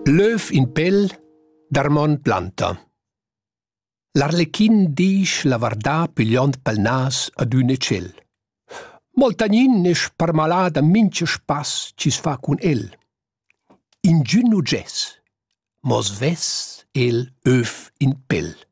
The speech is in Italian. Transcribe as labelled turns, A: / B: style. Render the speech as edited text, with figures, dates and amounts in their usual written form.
A: L'öv in pel d'Armand Planta. L'arlechin disch la vardà pigliond pel nas ad un ecel. Moltagnin e sparmalada mincha spass ci sfa cun el. In giun nu gess, mos vess el öv in pel.